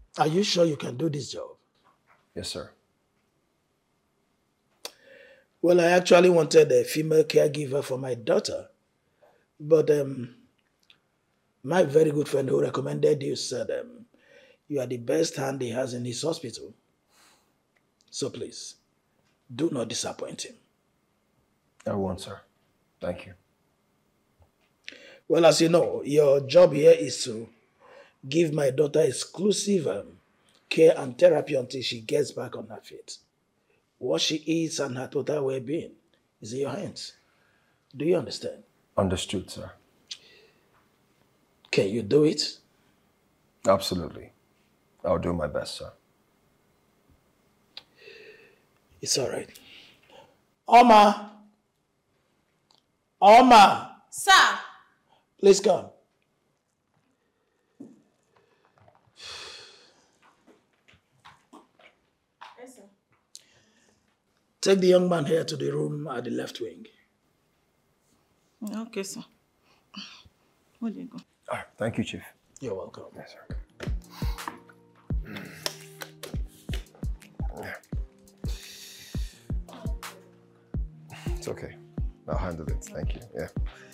Are you sure you can do this job? Yes, sir. Well, I actually wanted a female caregiver for my daughter, but my very good friend who recommended you said you are the best hand he has in his hospital. So please, do not disappoint him. I won't, sir. Thank you. Well, as you know, your job here is to give my daughter exclusive care and therapy until she gets back on her feet. What she eats and her total well-being is in your hands. Do you understand? Understood, sir. Can you do it? Absolutely. I'll do my best, sir. It's all right. Oma! Oma! Sir! Please come. Yes, sir. Take the young man here to the room at the left wing. Okay, sir. Where do you go? All right. Thank you, Chief. You're welcome. Yes, sir. It's okay. I'll handle it. Thank you. Yeah.